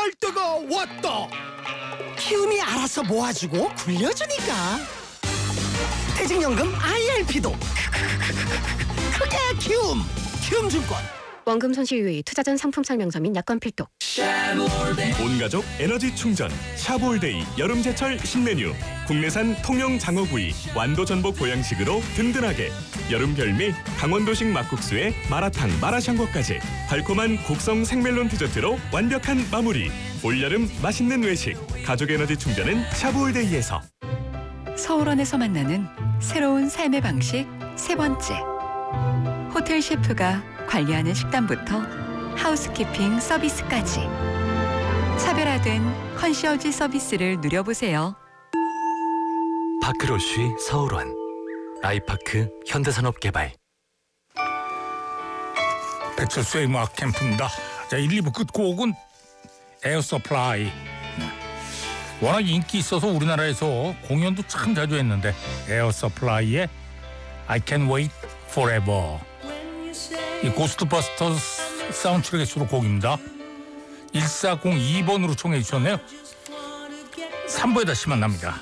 위험할 때가 왔다. 키움이 알아서 모아주고 굴려주니까. 퇴직연금 IRP도 크게 키움증권. 원금 손실 유의, 투자 전 상품 설명서 및 약관 필독. 온가족 에너지 충전 샤볼데이 여름제철 신메뉴. 국내산 통영 장어구이 완도 전복 보양식으로 든든하게. 여름 별미 강원도식 막국수에 마라탕 마라샹궈까지 달콤한 곡성 생멜론 디저트로 완벽한 마무리. 올여름 맛있는 외식 가족 에너지 충전은 샤볼데이에서. 서울원에서 만나는 새로운 삶의 방식 세 번째. 호텔 셰프가 관리하는 식단부터 하우스키핑 서비스까지 차별화된 컨시어지 서비스를 누려보세요. 파크로쉬 서울원 아이파크 현대산업개발. 배철수의 음악 캠프입니다. 자, 1, 2부 끝곡은 에어 서플라이. 워낙 인기 있어서 우리나라에서 공연도 참 자주 했는데 에어 서플라이의 I Can Wait Forever. 이 고스트버스터스 사운드트랙의 수록곡입니다. 1402번으로 청해 주셨네요. 3부에 다시 만납니다.